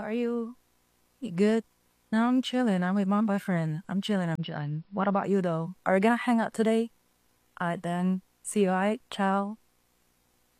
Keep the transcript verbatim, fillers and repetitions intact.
are you? You good? No, I'm chilling. I'm with my boyfriend. I'm chilling. I'm chilling. What about you though? Are we gonna hang out today? Alright then. See you. Alright. Ciao.